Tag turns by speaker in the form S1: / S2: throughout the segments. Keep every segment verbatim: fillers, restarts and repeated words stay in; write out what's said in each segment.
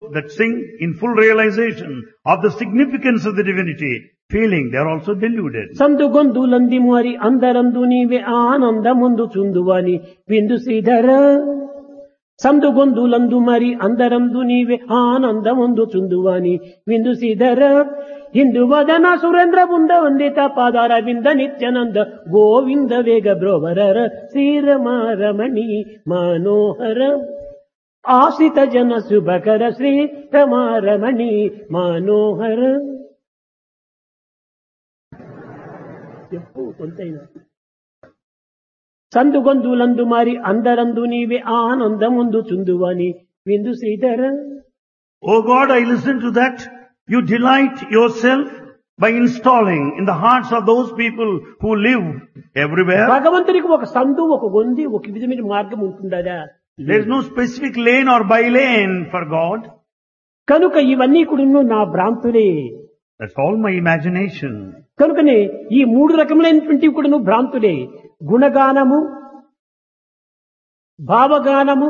S1: that sing in full realization of the significance of the divinity, feeling they are also deluded.
S2: సందుగొందులంది మరి అందరందు నీవే ఆనందముందు చుందువని విందు శ్రీధర సందుగొందులందు మరి అందరందు నీవే ఆనందముందు చుందువని విందు శ్రీధర హిందు వదన సురేంద్ర బృంద వందిత పాదార వింద నిత్యానంద గోవింద వేగ బ్రోవరర శ్రీరమారమణి మనోహర ఆశ్రిత జన శుభకర శ్రీరమారమణి మనోహర. చెప్పు కొంతైనా. సందుగొందులందు మరి అందరందు నీవే ఆనందముందు చుందువని విందు Sridhara.
S1: O God, I listen to that. You delight yourself by installing in the hearts of those people who live everywhere.
S2: భగవంతునికి ఒక సందు ఒక గొంది ఒక విధమైన మార్గం ఉంటుందా?
S1: There is no specific lane or by lane for God.
S2: కనుక ఇవన్నీ కూడా నా భ్రాంతులే.
S1: That's all my imagination.
S2: కనుకనే ఈ మూడు రకములైనటువంటివి కూడా భ్రాంతులే. గుణగానము, భావగానము,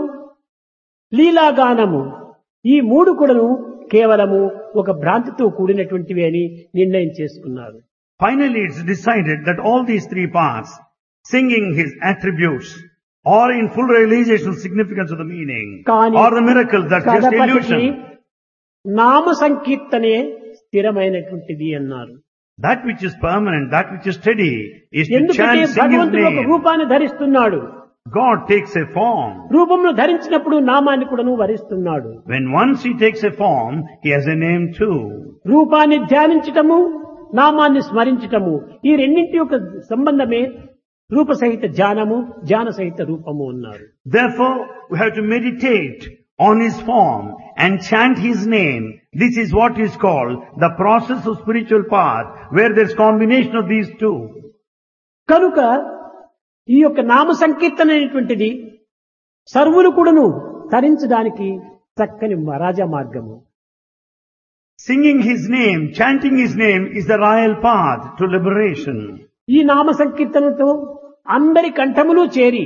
S2: లీలాగానము, ఈ మూడు కూడాను కేవలము ఒక భ్రాంతితో కూడినటువంటివి అని నిర్ణయం చేసుకున్నారు.
S1: Finally, it's decided that all these three parts, singing his attributes, or in full realization of significance of the meaning, or the miracle, that's just illusion.
S2: నామ సంకీర్తనే స్థిరమైనటువంటిది అన్నారు.
S1: That which is permanent, that which is steady, is to
S2: ఎందుకంటే
S1: chant, sing his
S2: భగవంతుడు ఒక
S1: name.
S2: రూపాన్ని ధరిస్తున్నాడు.
S1: God takes a form.
S2: రూపంను ధరించినప్పుడు నామాన్ని కూడాను వరిస్తున్నాడు.
S1: When once he takes a form, he has a name too.
S2: రూపాన్ని ధ్యానించటము, నామాన్ని స్మరించటము, ఈ రెండింటి యొక్క సంబంధమే రూప సహిత ధ్యానము, ధ్యాన సహిత రూపము అన్నారు.
S1: Therefore, we have to meditate on his form and chant his name. This is what is called the process of spiritual path, where there is combination of these two.
S2: కనుక ఈ యొక్క నామ సంకీర్తన అనేటువంటిది సర్వులు కూడాను తరించడానికి చక్కని రాజా మార్గము.
S1: Singing his name, chanting his name is the royal path to liberation.
S2: ఈ నామ సంకీర్తనతో అందరి కంఠములు చేరి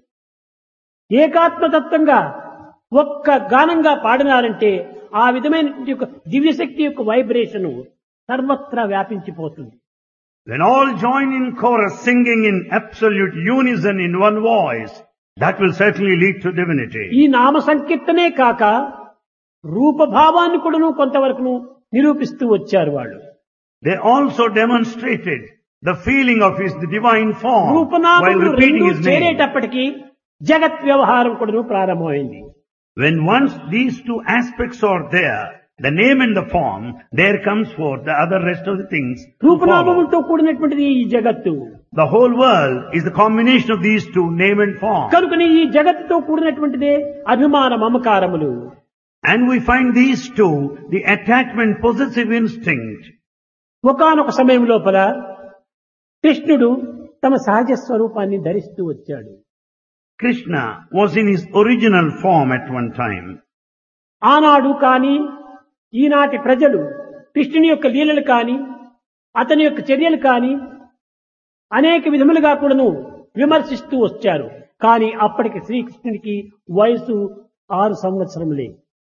S2: ఏకాత్మతత్వంగా ఒక్క గానంగా పాడినారంటే ఆ విధమైన యొక్క దివ్యశక్తి యొక్క వైబ్రేషన్ సర్వత్రా వ్యాపించిపోతుంది.
S1: When all join in chorus singing in absolute unison in one voice, that will certainly lead to divinity.
S2: ఈ నామ సంకీర్తనే కాక రూపభావాన్ని కూడాను కొంతవరకు నిరూపిస్తూ వచ్చారు వాళ్ళు.
S1: They also demonstrated the feeling of his divine form while
S2: రూపనామములు
S1: repeating
S2: రెండు
S1: his name.
S2: చేరేటప్పటికీ జగత్ వ్యవహారం కూడాను ప్రారంభమైంది.
S1: When once these two aspects are there, the name and the form, there comes forth the other rest of the things to follow.
S2: రూపనామములతో కూడినటువంటిది ఈ జగత్తు.
S1: The whole world is the combination of these two, name and form.
S2: కనుకని ఈ జగత్తుతో కూడినటువంటిదే అభిమాన మమకారములు.
S1: And we find these two, the attachment, possessive instinct.
S2: ఒకానొక సమయం లోపల కృష్ణుడు తమ సహజ స్వరూపాన్ని ధరిస్తూ వచ్చాడు.
S1: Krishna was in his original form at one time.
S2: ఆనాడు కాని ఈనాటి ప్రజలు కృష్ణుని యొక్క లీలలు కాని అతని యొక్క చర్యలు కాని అనేక విధములుగా కూడాను విమర్శిస్తూ వచ్చారు. కానీ అప్పటికి శ్రీకృష్ణునికి వయసు ఆరు సంవత్సరములే.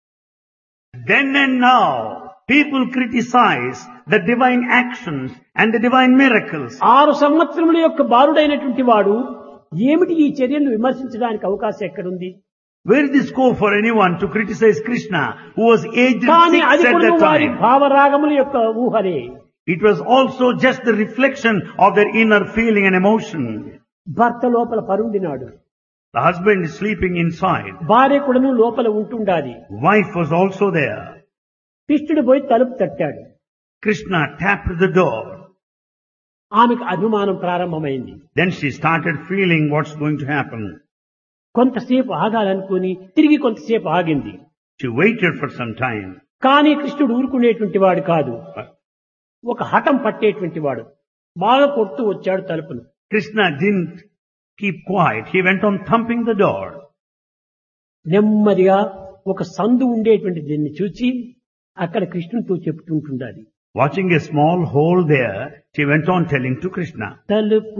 S1: Then and now, people criticize the divine actions and the divine miracles.
S2: ఆరు సంవత్సరముల యొక్క బాలుడైనటువంటి వాడు ఏమిటి ఈ చర్యలను విమర్శించడానికి అవకాశం ఎక్కడుంది?
S1: Where is the scope for anyone to criticize Krishna, who was aged
S2: కానీ
S1: six
S2: అది
S1: at
S2: కూడా
S1: that
S2: వారి
S1: time?
S2: భావరాగముల యొక్క ఊహలే.
S1: It was also just the reflection of their inner feeling and emotion.
S2: భర్త లోపల పరుండినాడు,
S1: The husband is sleeping inside.
S2: భార్య కూడాను లోపల ఉంటుండాలి.
S1: Wife was also there.
S2: కృష్ణుడు పోయి తలుపు తట్టాడు.
S1: Krishna tapped the door.
S2: ఆమెకు అభిమానం ప్రారంభమైంది.
S1: Then she started feeling what's going to happen.
S2: కొంతసేపు ఆగాలనుకుని తిరిగి కొంతసేపు ఆగింది.
S1: She waited for some time.
S2: కానీ కృష్ణుడు ఊరుకునేటువంటి వాడు కాదు, ఒక హఠం పట్టేటువంటి వాడు. బాగా కొడుతూ వచ్చాడు తలుపును.
S1: Krishna didn't keep quiet. He went on thumping the door.
S2: నెమ్మదిగా ఒక సందు ఉండేటువంటి దీన్ని చూచి అక్కడ కృష్ణుడితో చెప్తుంటుండాలి.
S1: Watching a small hole there, she went on telling to Krishna.
S2: తలుపు